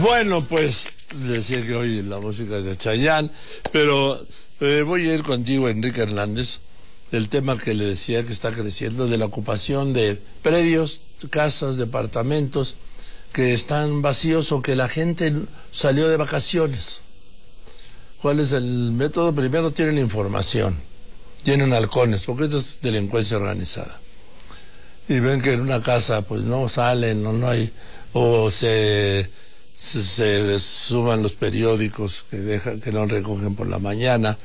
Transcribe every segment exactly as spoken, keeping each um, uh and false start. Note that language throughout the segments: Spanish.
Bueno, pues decía que hoy la música es de Chayanne, pero eh, voy a ir contigo, Enrique Hernández, el tema que le decía que está creciendo de la ocupación de predios, casas, departamentos que están vacíos o que la gente salió de vacaciones. ¿Cuál es el método? Primero tienen información, tienen halcones, porque esto es delincuencia organizada. Y ven que en una casa pues no salen, o no hay, o se, se, se suman los periódicos que dejan, que no recogen por la mañana,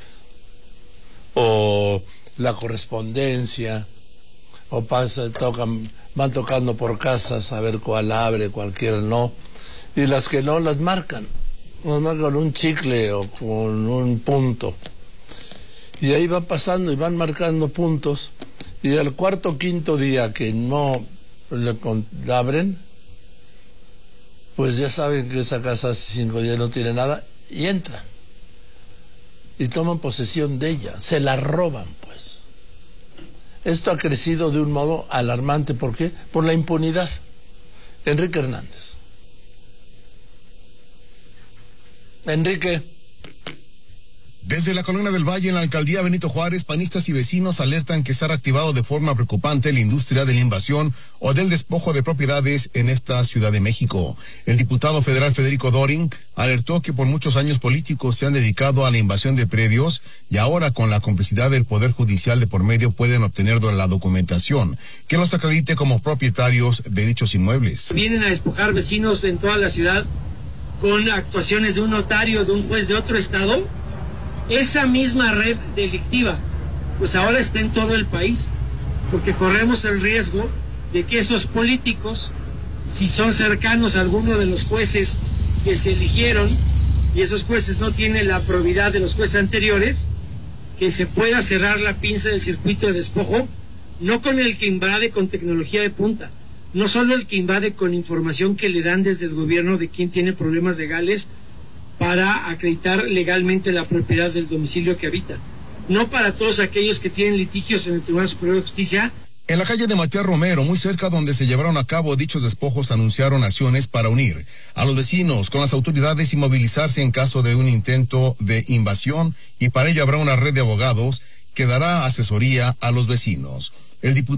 o la correspondencia, o pasa, tocan, van tocando por casas a ver cuál abre, cualquier no, y las que no las marcan, las marcan con un chicle o con un punto. Y ahí van pasando y van marcando puntos. Y al cuarto o quinto día que no le abren, pues ya saben que esa casa hace cinco días no tiene nada, y entran. Y toman posesión de ella, se la roban, pues. Esto ha crecido de un modo alarmante. ¿Por qué? Por la impunidad. Enrique Hernández. Enrique. Desde la Colonia del Valle, en la alcaldía Benito Juárez, panistas y vecinos alertan que se ha reactivado de forma preocupante la industria de la invasión o del despojo de propiedades en esta Ciudad de México. El diputado federal Federico Dorin alertó que por muchos años políticos se han dedicado a la invasión de predios y ahora, con la complicidad del Poder Judicial de por medio, pueden obtener la documentación que los acredite como propietarios de dichos inmuebles. Vienen a despojar vecinos en toda la ciudad con actuaciones de un notario, de un juez de otro estado. Esa misma red delictiva, pues ahora está en todo el país, porque corremos el riesgo de que esos políticos, si son cercanos a alguno de los jueces que se eligieron, y esos jueces no tienen la probidad de los jueces anteriores, que se pueda cerrar la pinza del circuito de despojo, no con el que invade con tecnología de punta, no solo el que invade con información que le dan desde el gobierno de quién tiene problemas legales, para acreditar legalmente la propiedad del domicilio que habita, no para todos aquellos que tienen litigios en el Tribunal Superior de Justicia. En la calle de Matías Romero, muy cerca donde se llevaron a cabo dichos despojos, anunciaron acciones para unir a los vecinos con las autoridades y movilizarse en caso de un intento de invasión, y para ello habrá una red de abogados que dará asesoría a los vecinos. El diputado